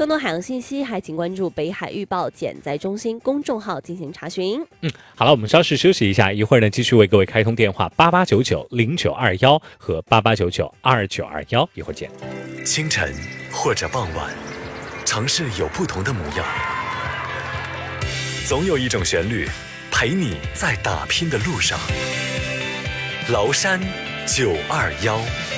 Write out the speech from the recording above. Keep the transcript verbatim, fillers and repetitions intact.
更多海洋信息还请关注北海预报减灾中心公众号进行查询。 嗯，好了，我们稍事休息一下，一会儿呢继续为各位开通电话八八九九零九二幺和八八九九二九二幺，一会儿见。 清晨或者傍晚，城市有不同的模样，总有一种旋律陪你在打拼的路上。崂山九二幺。